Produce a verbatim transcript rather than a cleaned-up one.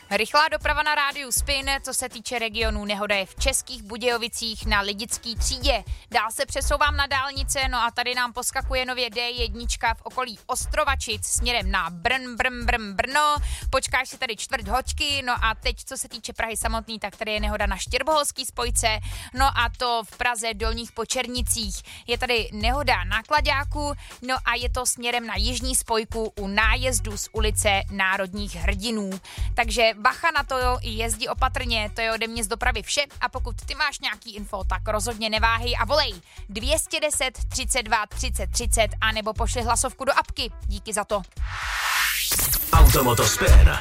Rychlá doprava na rádiu Spin, co se týče regionů, nehoda je v Českých Budějovicích na Lidický třídě. Dál se přesouvám na dálnice, no a tady nám poskakuje nově D jedna v okolí Ostrovačic směrem na Brn, Brn, Brn, Brno. Počkáš si tady čtvrt hoďky, no a teď, co se týče Prahy samotný, tak tady je nehoda na Štěrboholský spojce, no a to v Praze Dolních Počernicích. Je tady nehoda na Klaďáku, no a je to směrem na jižní spojku u nájezdu z ulice Národních hrdinů. Takže bacha na to, jo, i jezdí opatrně, to je ode mě z dopravy vše a pokud ty máš nějaký info, tak rozhodně neváhej a volej dvě stě deset třicet dva třicet třicet a nebo pošli hlasovku do apky. Díky za to. Automoto Spin.